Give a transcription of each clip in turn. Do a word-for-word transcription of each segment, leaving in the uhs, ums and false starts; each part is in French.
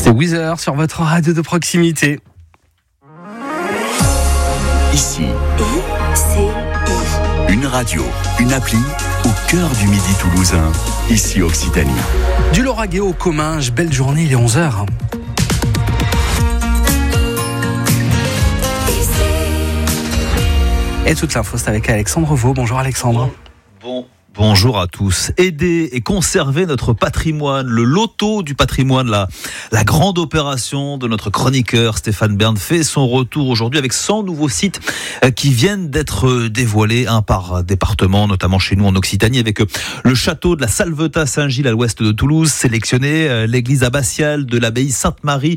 C'était Weezer sur votre radio de proximité. Ici, I C I. une radio, une appli au cœur du midi toulousain. Ici Occitanie. Du Lauragais au Comminges, belle journée, il est onze heures. Et toute l'info, c'est avec Alexandre Vaux. Bonjour Alexandre. Bon. Bonjour à tous. Aider et conserver notre patrimoine, le loto du patrimoine, la, la grande opération de notre chroniqueur Stéphane Bern fait son retour aujourd'hui avec cent nouveaux sites qui viennent d'être dévoilés, un par département, notamment chez nous en Occitanie, avec le château de la Salvetat-Saint-Gilles à l'ouest de Toulouse, sélectionné, l'église abbatiale de l'abbaye Sainte-Marie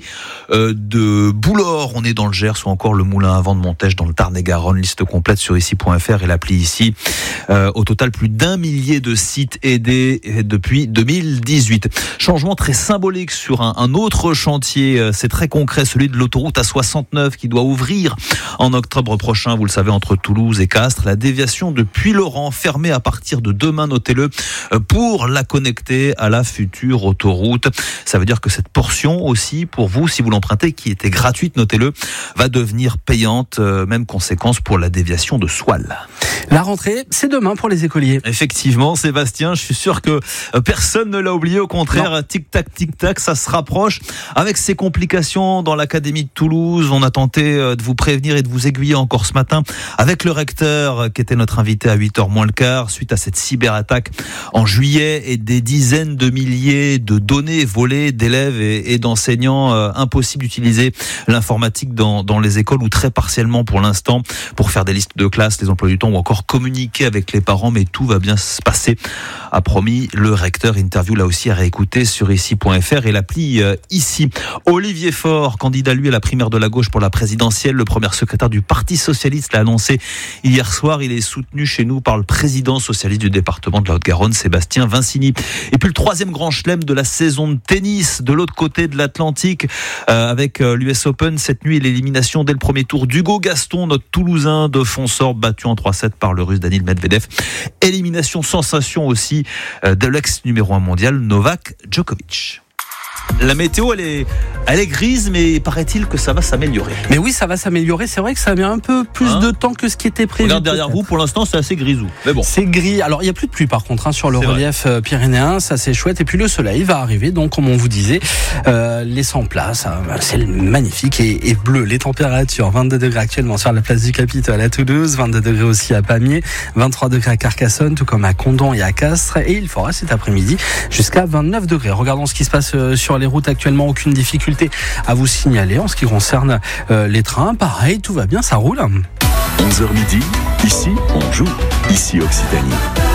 de Boulor, on est dans le Gers, ou encore le moulin à vent de Montèche dans le Tarn-et-Garonne. Liste complète sur ici point f r et l'appli ici. Euh, au total, plus d'un milliers de sites aidés depuis deux mille dix-huit. Changement très symbolique sur un, un autre chantier, c'est très concret, celui de l'autoroute A soixante-neuf qui doit ouvrir en octobre prochain, vous le savez, entre Toulouse et Castres. La déviation de Puylaurens, fermée à partir de demain, notez-le, pour la connecter à la future autoroute. Ça veut dire que cette portion aussi, pour vous, si vous l'empruntez, qui était gratuite, notez-le, va devenir payante. Même conséquence pour la déviation de Soile. La rentrée, c'est demain pour les écoliers. Effectivement, Sébastien, je suis sûr que personne ne l'a oublié. Au contraire, tic-tac, tic-tac, ça se rapproche. Avec ces complications dans l'Académie de Toulouse, on a tenté de vous prévenir et de vous aiguiller encore ce matin avec le recteur qui était notre invité à huit heures moins le quart suite à cette cyberattaque en juillet et des dizaines de milliers de données volées d'élèves et, et d'enseignants. Euh, impossible d'utiliser l'informatique dans, dans les écoles ou très partiellement pour l'instant pour faire des listes de classe, les emplois du temps ou encore communiquer avec les parents, mais tout va bien se passer, a promis le recteur. Interview là aussi à réécouter sur ici point f r et l'appli euh, ici. Olivier Faure, candidat lui à la primaire de la gauche pour la présidentielle, le premier secrétaire du Parti socialiste l'a annoncé hier soir. Il est soutenu chez nous par le président socialiste du département de la Haute-Garonne, Sébastien Vincini. Et puis le troisième grand chelem de la saison de tennis de l'autre côté de l'Atlantique, euh, avec euh, l'U S Open cette nuit et l'élimination dès le premier tour d'Hugo Gaston, notre Toulousain de Fonsor, battu en trois sept par le Russe Daniil Medvedev. Élimination sensation aussi de l'ex numéro un mondial Novak Djokovic. La météo, elle est, elle est grise, mais paraît-il que ça va s'améliorer. Mais oui, ça va s'améliorer. C'est vrai que ça met un peu plus hein de temps que ce qui était prévu. Regarde derrière vous, pour l'instant, c'est assez grisou. Mais bon. C'est gris. Alors, il n'y a plus de pluie, par contre, hein, sur le c'est relief vrai. pyrénéen. Ça, c'est chouette. Et puis, le soleil va arriver. Donc, comme on vous disait, euh, les cent places, hein, c'est magnifique et, et bleu. Les températures, vingt-deux degrés actuellement sur la place du Capitole à Toulouse, vingt-deux degrés aussi à Pamiers, vingt-trois degrés à Carcassonne, tout comme à Condom et à Castres. Et il fera cet après-midi jusqu'à vingt-neuf degrés. Regardons ce qui se passe euh, sur les routes actuellement, aucune difficulté à vous signaler en ce qui concerne euh, les trains. Pareil, tout va bien, ça roule. onze heures midi, ici on joue, ici Occitanie.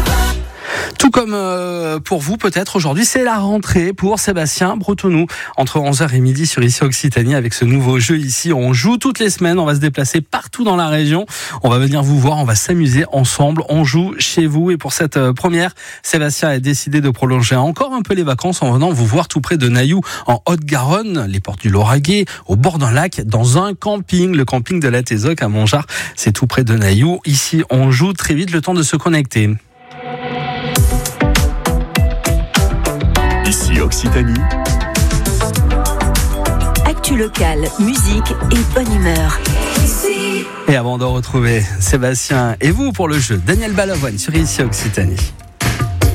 Tout comme euh, pour vous peut-être aujourd'hui, c'est la rentrée pour Sébastien Bretonneau. Entre onze heures et midi sur ici Occitanie avec ce nouveau jeu ici. On joue toutes les semaines, on va se déplacer partout dans la région. On va venir vous voir, on va s'amuser ensemble. On joue chez vous et pour cette euh, première, Sébastien a décidé de prolonger encore un peu les vacances en venant vous voir tout près de Nailloux en Haute-Garonne, les portes du Lauragais, au bord d'un lac, dans un camping, le camping de la Tézoc à Montjard. C'est tout près de Nailloux. Ici, on joue très vite, le temps de se connecter. Ici Occitanie. Actu locale, musique et bonne humeur. Et avant de retrouver Sébastien et vous pour le jeu, Daniel Balavoine sur ici Occitanie.